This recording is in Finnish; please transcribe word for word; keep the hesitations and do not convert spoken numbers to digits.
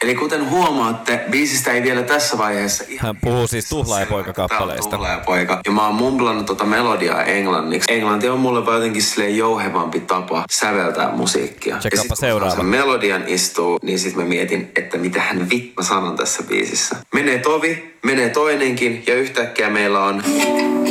Eli kuten huomaatte, biisistä ei vielä tässä vaiheessa ihan... Hän puhuu siis Tuhlaajapoika-kappaleesta. Tää on Tuhlaajapoika. Ja mä oon mumblannut tota melodiaa englanniksi. Englanti on mulle jotenkin silleen jouhevampi tapa säveltää musiikkia. Tsekkaappa seuraava. Kun melodian istuu, niin sit mä mietin, että mitä hän vittu sanon tässä biisissä. Menee tovi, menee toinenkin ja yhtäkkiä meillä on...